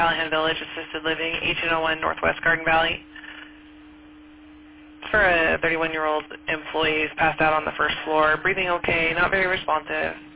Callahan Village Assisted Living, 1801 Northwest Garden Valley. It's for a 31-year-old employee who's passed out on the first floor, breathing okay, not very responsive.